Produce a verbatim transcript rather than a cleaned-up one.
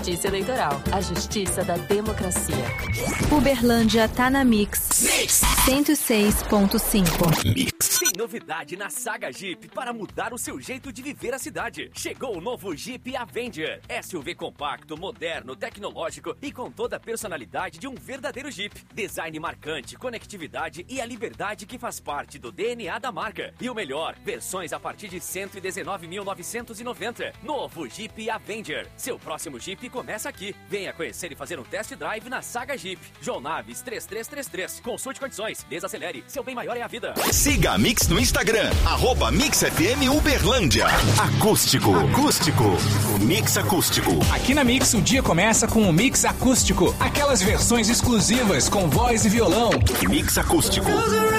Justiça Eleitoral, a justiça da democracia. Uberlândia tá na Mix. Mix cento e seis ponto cinco. Mix. Tem novidade na Saga Jeep para mudar o seu jeito de viver a cidade. Chegou o novo Jeep Avenger. S U V compacto, moderno, tecnológico e com toda a personalidade de um verdadeiro Jeep. Design marcante, conectividade e a liberdade que faz parte do D N A da marca. E o melhor, versões a partir de cento e dezenove mil novecentos e noventa. Novo Jeep Avenger. Seu próximo Jeep começa aqui. Venha conhecer e fazer um test drive na Saga Jeep. João Naves três três três três. Consulte condições. Desacelere. Seu bem maior é a vida. Siga a Mix no Instagram. Arroba Mix F M Uberlândia. Acústico. Acústico. Mix Acústico. Aqui na Mix o dia começa com o Mix Acústico. Aquelas versões exclusivas com voz e violão. Mix Acústico.